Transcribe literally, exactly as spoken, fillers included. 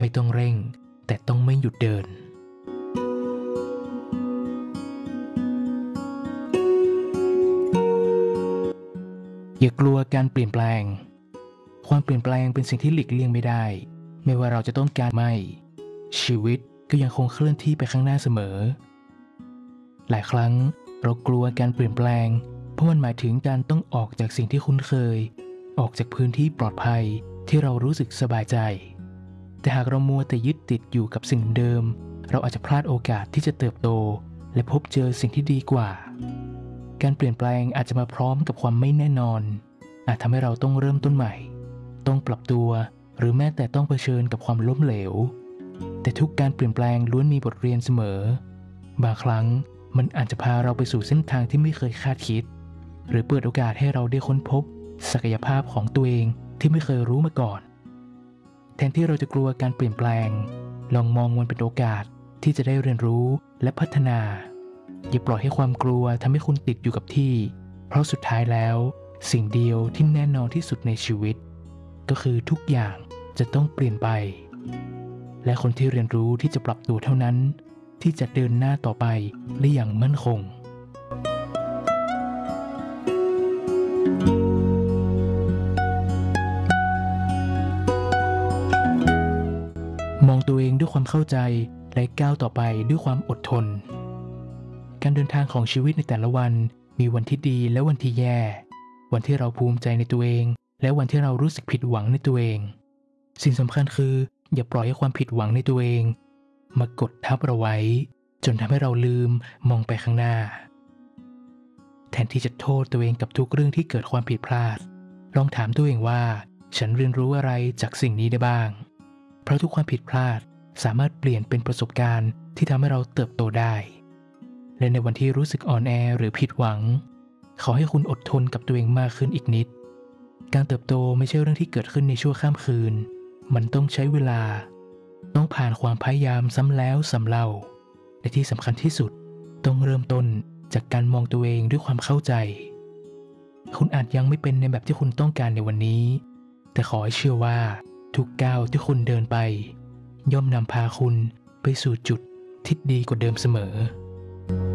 ไม่ต้องเร่งแต่ต้องไม่หยุดเดินอย่ากลัวการเปลี่ยนแปลงความเปลี่ยนแปลงเป็นสิ่งที่หลีกเลี่ยงไม่ได้ไม่ว่าเราจะต้องการไม่ชีวิตก็ยังคงเคลื่อนที่ไปข้างหน้าเสมอหลายครั้งเรากลัวการเปลี่ยนแปลงเพราะมันหมายถึงการต้องออกจากสิ่งที่คุ้นเคยออกจากพื้นที่ปลอดภัยที่เรารู้สึกสบายใจแต่หากเรามัวแต่ยึดติดอยู่กับสิ่งเดิมเราอาจจะพลาดโอกาสที่จะเติบโตและพบเจอสิ่งที่ดีกว่าการเปลี่ยนแปลงอาจจะมาพร้อมกับความไม่แน่นอนอาจทำให้เราต้องเริ่มต้นใหม่ต้องปรับตัวหรือแม้แต่ต้องเผชิญกับความล้มเหลวแต่ทุกการเปลี่ยนแปลงล้วนมีบทเรียนเสมอบางครั้งมันอาจจะพาเราไปสู่เส้นทางที่ไม่เคยคาดคิดหรือเปิดโอกาสให้เราได้ค้นพบศักยภาพของตัวเองที่ไม่เคยรู้มาก่อนแทนที่เราจะกลัวการเปลี่ยนแปลงลองมองมันเป็นโอกาสที่จะได้เรียนรู้และพัฒนาอย่าปล่อยให้ความกลัวทำให้คุณติดอยู่กับที่เพราะสุดท้ายแล้วสิ่งเดียวที่แน่นอนที่สุดในชีวิตก็คือทุกอย่างจะต้องเปลี่ยนไปและคนที่เรียนรู้ที่จะปรับตัวเท่านั้นที่จะเดินหน้าต่อไปได้อย่างมั่นคงมองตัวเองด้วยความเข้าใจและก้าวต่อไปด้วยความอดทนการเดินทางของชีวิตในแต่ละวันมีวันที่ดีและวันที่แย่วันที่เราภูมิใจในตัวเองและวันที่เรารู้สึกผิดหวังในตัวเองสิ่งสำคัญคืออย่าปล่อยให้ความผิดหวังในตัวเองมากดทับเราไว้จนทำให้เราลืมมองไปข้างหน้าแทนที่จะโทษตัวเองกับทุกเรื่องที่เกิดความผิดพลาดลองถามตัวเองว่าฉันเรียนรู้อะไรจากสิ่งนี้ได้บ้างเพราะทุกความผิดพลาดสามารถเปลี่ยนเป็นประสบการณ์ที่ทำให้เราเติบโตได้และในวันที่รู้สึกอ่อนแอหรือผิดหวังขอให้คุณอดทนกับตัวเองมากขึ้นอีกนิดการเติบโตไม่ใช่เรื่องที่เกิดขึ้นในชั่วข้ามคืนมันต้องใช้เวลาต้องผ่านความพยายามซ้ำแล้วซ้ำเล่าและที่สำคัญที่สุดต้องเริ่มต้นจากการมองตัวเองด้วยความเข้าใจคุณอาจยังไม่เป็นในแบบที่คุณต้องการในวันนี้แต่ขอให้เชื่อว่าทุกก้าวที่คุณเดินไปย่อมนำพาคุณไปสู่จุดที่ดีกว่าเดิมเสมอ